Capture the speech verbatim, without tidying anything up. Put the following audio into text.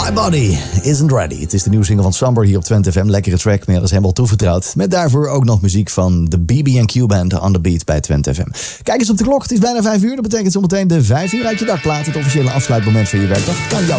My Body Isn't Ready. Het is de nieuwe single van Samber hier op Twente F M. Lekkere track, maar dat is helemaal toevertrouwd. Met daarvoor ook nog muziek van de B B en Q Band on the Beat bij Twente F M. Kijk eens op de klok, het is bijna vijf uur. Dat betekent zometeen de vijf uur uit je dakplaat. Het officiële afsluitmoment van je werkdag. Het kan jouw